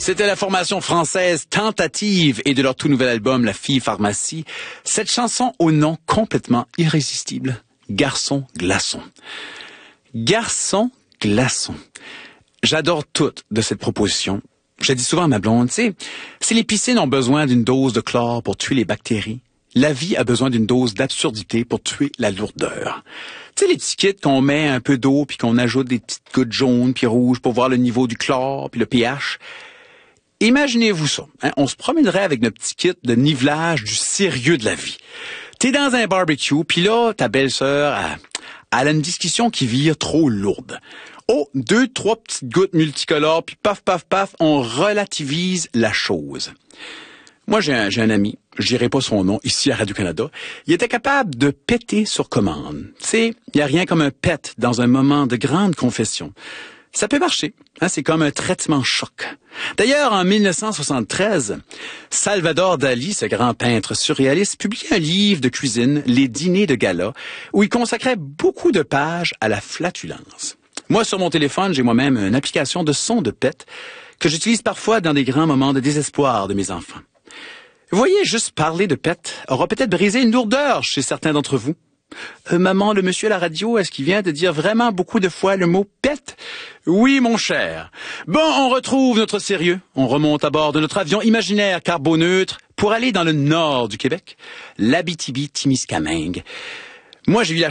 C'était la formation française Tentative et de leur tout nouvel album La Fille Pharmacie. Cette chanson au nom complètement irrésistible. Garçon glaçon. Garçon glaçon. J'adore tout de cette proposition. Je dis souvent à ma blonde, tu sais, si les piscines ont besoin d'une dose de chlore pour tuer les bactéries, la vie a besoin d'une dose d'absurdité pour tuer la lourdeur. Tu sais, les petits kits qu'on met un peu d'eau puis qu'on ajoute des petites gouttes jaunes puis rouges pour voir le niveau du chlore puis le pH. Imaginez-vous ça. Hein? On se promènerait avec notre petit kit de nivelage du sérieux de la vie. T'es dans un barbecue, puis là, ta belle-sœur, elle a une discussion qui vire trop lourde. Oh, 2-3 petites gouttes multicolores, puis paf, paf, paf, on relativise la chose. Moi, j'ai un ami, je dirai pas son nom, ici à Radio-Canada, il était capable de péter sur commande. Tu sais, il n'y a rien comme un pet dans un moment de grande confession. Ça peut marcher, hein, c'est comme un traitement choc. D'ailleurs, en 1973, Salvador Dali, ce grand peintre surréaliste, publiait un livre de cuisine, Les dîners de gala, où il consacrait beaucoup de pages à la flatulence. Moi, sur mon téléphone, j'ai moi-même une application de son de pet que j'utilise parfois dans des grands moments de désespoir de mes enfants. Vous voyez, juste parler de pet aura peut-être brisé une lourdeur chez certains d'entre vous. Maman, le monsieur à la radio, est-ce qu'il vient de dire vraiment beaucoup de fois le mot pet? Oui, mon cher. Bon, on retrouve notre sérieux. On remonte à bord de notre avion imaginaire carboneutre pour aller dans le nord du Québec, l'Abitibi-Témiscamingue. Moi, j'ai eu la